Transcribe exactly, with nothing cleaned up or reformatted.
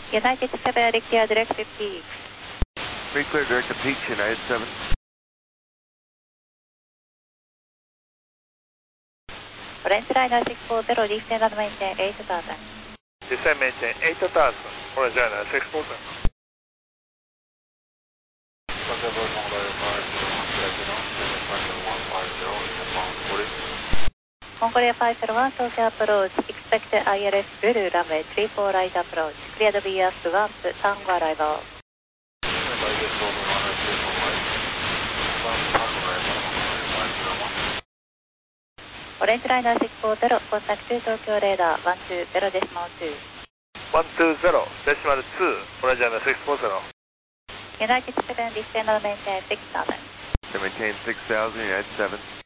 United seven, Reclear Directive Peak. Reclear Directive Peak, United seven. Orange Liner six four zero, descend and maintain eight thousand. Descend maintain eight thousand, Orange Liner six four zero. Concordia five zero one, Tokyo approach, expect I L S Blue runway three four right approach, cleared V S one, Tango arrival. Orange Liner six four zero, contact to Tokyo radar one two zero decimal two. one two zero decimal two, Orange Liner six four zero. United seven, descend and maintain six thousand. To maintain six thousand, United seven.